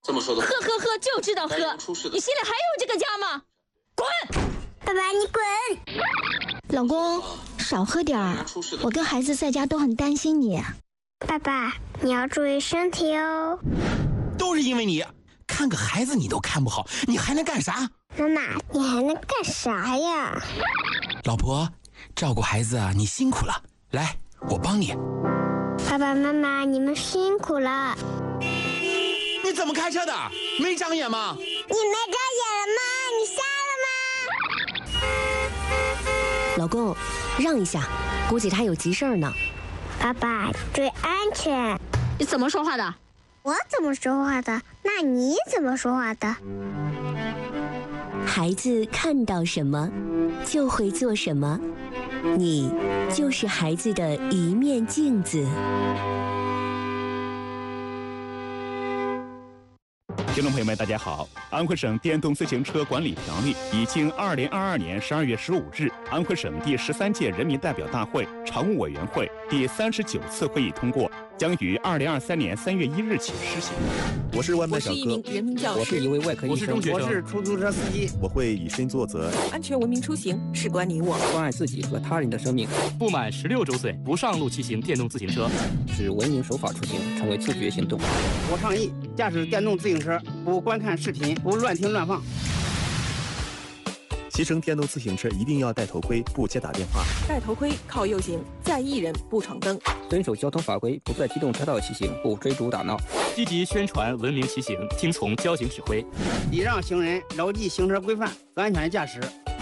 这么说的话， 喝，就知道喝。你心里还有这个家吗？滚！ 爸爸，你滚！ 老公，少喝点儿，我跟孩子在家都很担心你。 爸爸，你要注意身体哦。 都是因为你，看个孩子你都看不好，你还能干啥？ 妈妈，你还能干啥呀？ 老婆，照顾孩子啊，你辛苦了，来，我帮你。 爸爸妈妈，你们辛苦了。 你怎么开车的？没长眼吗？ 你没长眼了吗？你瞎了吗？ 老公，让一下，估计他有急事儿呢。 爸爸，注意安全。 你怎么说话的？ 我怎么说话的？那你怎么说话的？ 孩子看到什么，就会做什么。你就是孩子的一面镜子。 听众朋友们，大家好！安徽省电动自行车管理条例已经2022年12月15日安徽省第13届人民代表大会常务委员会第39次会议通过，将于2023年3月1日起施行。 我是外卖小哥， 我是一名人民教师， 我是一位外科医生， 我是出租车司机，我会以身作则。 安全文明出行，事关你我， 关爱自己和他人的生命。 不满16周岁不上路骑行电动自行车， 使文明守法出行成为自觉行动。 我倡议驾驶电动自行车不观看视频，不乱听乱放。 骑乘电动自行车一定要戴头盔，不接打电话。 戴头盔靠右行，在意人不闯灯。 遵守交通法规，不在机动车道骑行，不追逐打闹。 积极宣传文明骑行，听从交警指挥， 礼让行人，牢记行车规范，安全驾驶。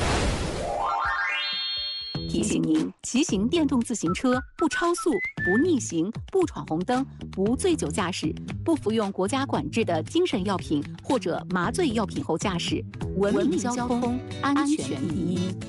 提醒您：骑行电动自行车不超速、不逆行、不闯红灯、不醉酒驾驶、不服用国家管制的精神药品或者麻醉药品后驾驶。文明交通，安全第一。